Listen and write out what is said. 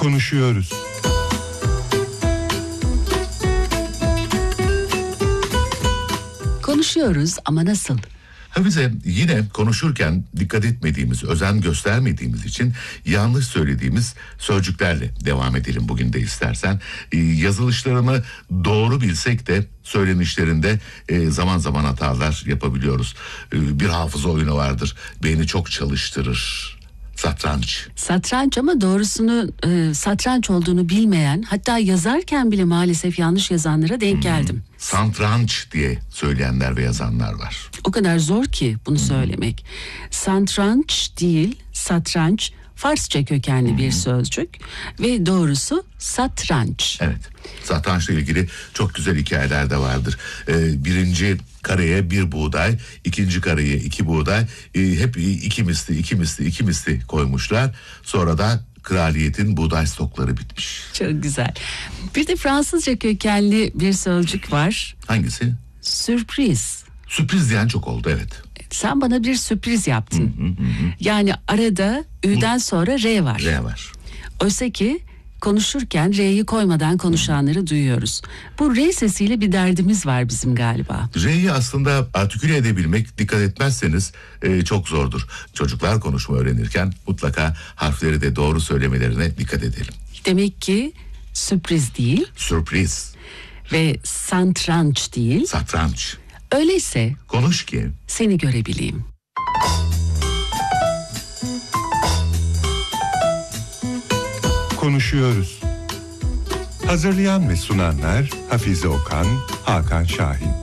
Konuşuyoruz. Konuşuyoruz ama nasıl? Hafize, yine konuşurken dikkat etmediğimiz, özen göstermediğimiz için yanlış söylediğimiz sözcüklerle devam edelim bugün de istersen. Yazılışlarını doğru bilsek de söylenişlerinde zaman zaman hatalar yapabiliyoruz. Bir hafıza oyunu vardır, beyni çok çalıştırır. Satranç. Satranç ama doğrusunu satranç olduğunu bilmeyen, hatta yazarken bile maalesef yanlış yazanlara denk geldim. Santranç diye söyleyenler ve yazanlar var. O kadar zor ki bunu söylemek. Santranç değil, satranç Farsça kökenli bir sözcük ve doğrusu satranç. Evet, satrançla ilgili çok güzel hikayeler de vardır. Birinci kareye bir buğday, ikinci kareye iki buğday, hep iki misli koymuşlar. Sonra da kraliyetin buğday stokları bitmiş. Çok güzel. Bir de Fransızca kökenli bir sözcük var. Hangisi? Sürpriz. Sürpriz diyen çok oldu, evet. Sen bana bir sürpriz yaptın. Yani arada Ü'den sonra R var. R var. Oysa ki konuşurken R'yi koymadan konuşanları duyuyoruz. Bu R sesiyle bir derdimiz var bizim galiba. R'yi aslında artiküle edebilmek, dikkat etmezseniz çok zordur. Çocuklar konuşma öğrenirken mutlaka harfleri de doğru söylemelerine dikkat edelim. Demek ki sürpriz değil. Sürpriz. Ve santranç değil. Satranç. Öyleyse Konuş ki seni görebileyim. Konuşuyoruz. Hazırlayan ve sunanlar Hafize Okan, Hakan Şahin.